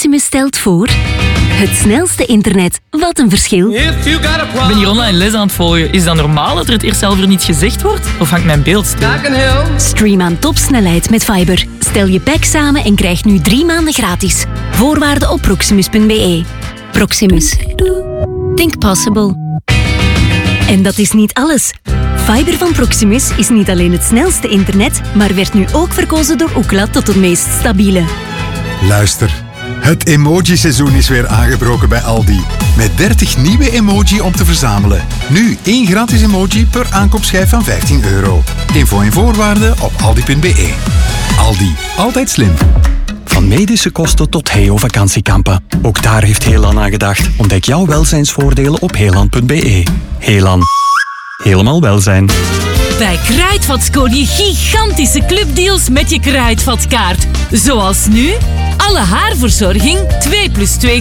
Proximus stelt voor... Het snelste internet. Wat een verschil. Ik ben hier online les aan het volgen. Is dat normaal dat er het eerst zelf er niet gezegd wordt? Of hangt mijn beeld stil? Stream aan topsnelheid met Fiber. Stel je pack samen en krijg nu 3 maanden gratis. Voorwaarden op proximus.be. Proximus. Think possible. En dat is niet alles. Fiber van Proximus is niet alleen het snelste internet, maar werd nu ook verkozen door Ookla tot het meest stabiele. Luister. Het emoji-seizoen is weer aangebroken bij Aldi. Met 30 nieuwe emoji om te verzamelen. Nu 1 gratis emoji per aankoopschijf van €15. Info en voorwaarden op aldi.be. Aldi, altijd slim. Van medische kosten tot Heo-vakantiekampen. Ook daar heeft Heelan aan gedacht. Ontdek jouw welzijnsvoordelen op heelan.be. Heelan. Helemaal welzijn. Bij Kruidvat scoor je gigantische clubdeals met je Kruidvatkaart. Zoals nu, alle haarverzorging 2+2